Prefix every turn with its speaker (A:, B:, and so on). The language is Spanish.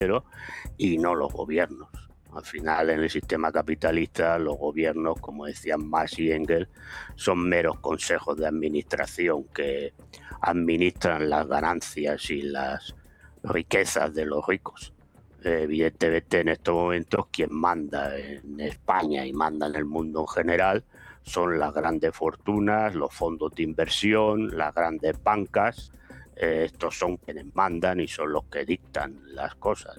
A: y no los gobiernos. Al final, en el sistema capitalista, los gobiernos, como decían Marx y Engels, son meros consejos de administración que administran las ganancias y las riquezas de los ricos. Evidentemente, en estos momentos, quien manda en España y manda en el mundo en general son las grandes fortunas, los fondos de inversión, las grandes bancas. Estos son quienes mandan y son los que dictan las cosas.